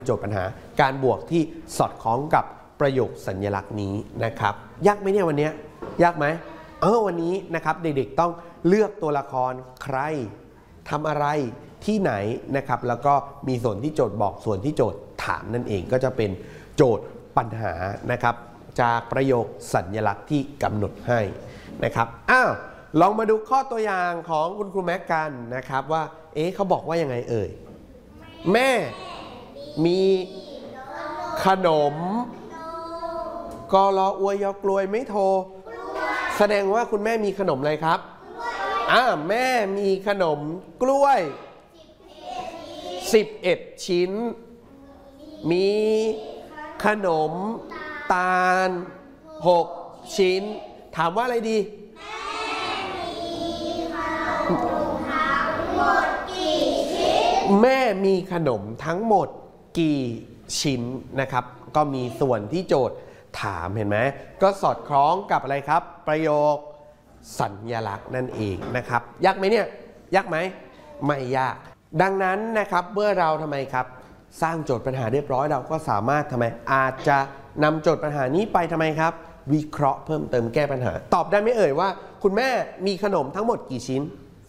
โจทย์ปัญหาการบวกที่สอดคล้องกับประโยคสัญลักษณ์นี้นะครับยากไหมเนี่ยวันนี้ยากไหมวันนี้นะครับเด็กๆต้องเลือกตัวละครใครทำอะไรที่ไหนนะครับแล้วก็มีส่วนที่โจทย์บอกส่วนที่โจทย์ถามนั่นเองก็จะเป็นโจทย์ปัญหานะครับจากประโยคสัญลักษณ์ที่กำหนดให้นะครับลองมาดูข้อตัวอย่างของคุณครูแม็กกันนะครับว่าเขาบอกว่ายังไงเอ่ยแม่มีขนมกลออวยยอกลวยไม่โทแสดงว่าคุณแม่มีขนมอะไรครับแม่มีขนมกล้วย11ชิ้นมีขนมตาล6ชิ้นถามว่าอะไรดีแม่มีขนมทั้งหมดกี่ชิ้นนะครับก็มีส่วนที่โจทย์ถามเห็นไหมก็สอดคล้องกับอะไรครับประโยคสัญลักษณ์นั่นเองนะครับยากไหมเนี่ยยากไหมไม่ยากดังนั้นนะครับเมื่อเราทำไมครับสร้างโจทย์ปัญหาเรียบร้อยเราก็สามารถทำไมอาจจะนำโจทย์ปัญหานี้ไปทำไมครับวิเคราะห์เพิ่มเติมแก้ปัญหาตอบได้ไหมเอ่ยว่าคุณแม่มีขนมทั้งหมดกี่ชิ้น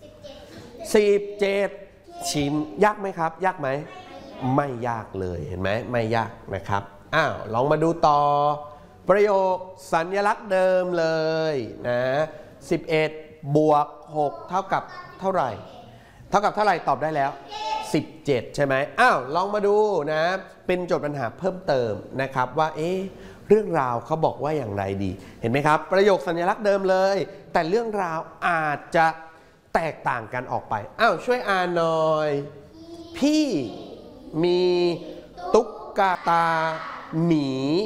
17ชิ้นยากไหมครับยากไหมไม่ยากเลยเห็นไหมไม่ยากนะครับลองมาดูต่อประโยคสัญลักษณ์เดิมเลยนะ11บวก6เท่ากับเท่าไหร่เท่ากับเท่าไหร่ตอบได้แล้ว17ใช่ไหมลองมาดูนะเป็นโจทย์ปัญหาเพิ่มเติมนะครับว่าเรื่องราวเขาบอกว่าอย่างไรดีเห็นไหมครับประโยคสัญลักษณ์เดิมเลยแต่เรื่องราวอาจจะแตกต่างกันออกไปช่วยอ่านหน่อยพี่มีตุ๊กตาหมี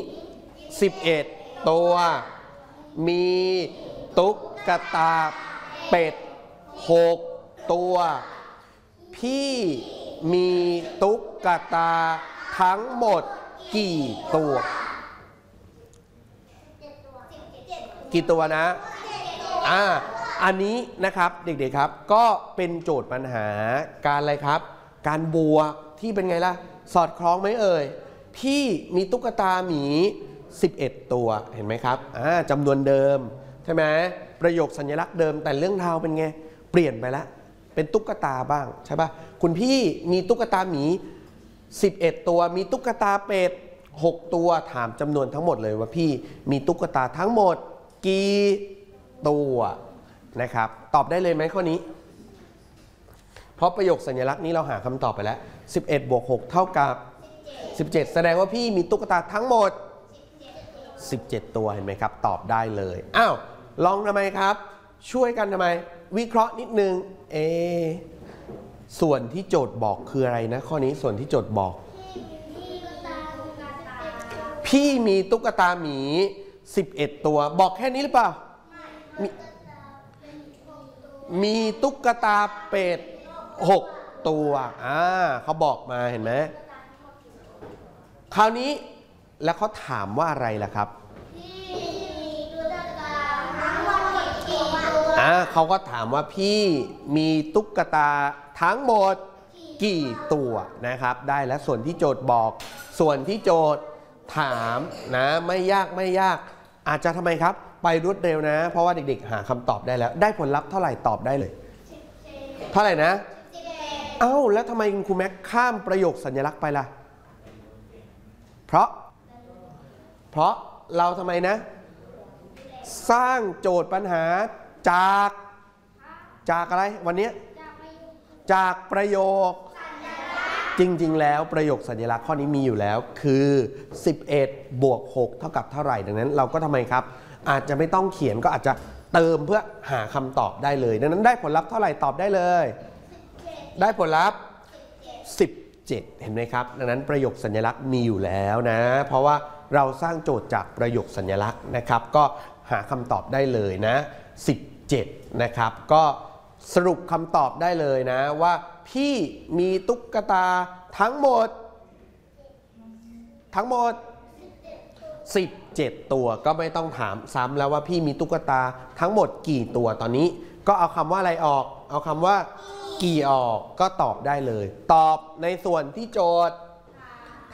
11ตัวมีตุ๊กตาเป็ด6ตัวพี่มีตุ๊กตาทั้งหมดกี่ตัวกี่ตัวนะอันนี้นะครับเด็กๆครับก็เป็นโจทย์ปัญหาการอะไรครับการบวกที่เป็นไงล่ะสอดคล้องไหมเอ่ยพี่มีตุ๊กตาหมี11ตัวเห็นไหมครับจำนวนเดิมใช่ไหมประโยคสัญลักษณ์เดิมแต่เรื่องราวเป็นไงเปลี่ยนไปแล้วเป็นตุ๊กตาบ้างใช่ป่ะคุณพี่มีตุ๊กตาหมี11ตัวมีตุ๊กตาเป็ด6ตัวถามจำนวนทั้งหมดเลยว่าพี่มีตุ๊กตาทั้งหมดกี่ตัวนะครับตอบได้เลยไหมข้อนี้เพราะประโยคสัญลักษณ์นี้เราหาคำตอบไปแล้ว11บวก6เท่ากับ17แสดงว่าพี่มีตุ๊กตาทั้งหมด17ตัวเห็นไหมครับตอบได้เลยลองทำไมครับช่วยกันทำไมวิเคราะห์นิดนึงส่วนที่โจทย์บอกคืออะไรนะข้อนี้ส่วนที่โจทย์บอกพี่มีตุ๊กตาหมี11ตัวบอกแค่นี้หรือเปล่ามีตุ๊กตาเป็ด6ตัวเขาบอกมาเห็นไหมคราวนี้แล้วเขาถามว่าอะไรล่ะครับเขาก็ถามว่าพี่มีตุ๊กตาทั้งหมดกี่ตัวนะครับได้แล้วส่วนที่โจทย์บอกส่วนที่โจทย์ถามนะไม่ยากไม่ยากอาจจะทำไมครับไปรวดเร็วนะเพราะว่าเด็กๆหาคำตอบได้แล้วได้ผลลัพธ์เท่าไหร่ตอบได้เลยเท่าไหร่นะแล้วทำไมคุณครูแม็กข้ามประโยคสัญลักษณ์ไปล่ะเพราะเราทำไมนะสร้างโจทย์ปัญหาจากอะไรวันนี้จากประโยคจริงๆแล้วประโยคสัญลักษณ์ข้อนี้มีอยู่แล้วคือ11บวก6เท่ากับเท่าไหร่ดังนั้นเราก็ทำไมครับอาจจะไม่ต้องเขียนก็อาจจะเติมเพื่อหาคำตอบได้เลยดังนั้นได้ผลลัพธ์เท่าไหร่ตอบได้เลยได้ผลลัพธ์17เห็นไหมครับดังนั้นประโยคสัญลักษณ์มีอยู่แล้วนะเพราะว่าเราสร้างโจทย์จากประโยคสัญลักษณ์นะครับก็หาคำตอบได้เลยนะ17นะครับก็สรุปคำตอบได้เลยนะว่าพี่มีตุ๊กตาทั้งหมด17ตัวก็ไม่ต้องถามซ้ำแล้วว่าพี่มีตุ๊กตาทั้งหมดกี่ตัวตอนนี้ก็เอาคำว่าอะไรออกเอาคำว่ากี่ออกก็ตอบได้เลยตอบในส่วนที่โจทย์